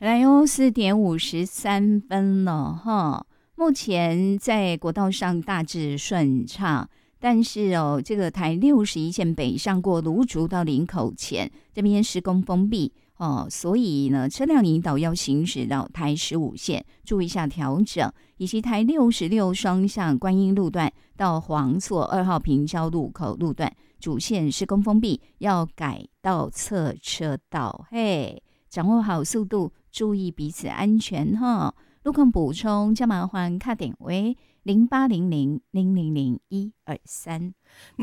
来哟，4:53了哈。目前在国道上大致顺畅，但是这个台61线北上过芦竹到林口前这边施工封闭所以呢，车辆引导要行驶到台15线，注意一下调整，以及台66双向观音路段到黄厝2号平交路口路段主线施工封闭，要改道侧车道。嘿，掌握好速度，注意彼此安全哈。路况补充，加麻烦卡点为0800000123。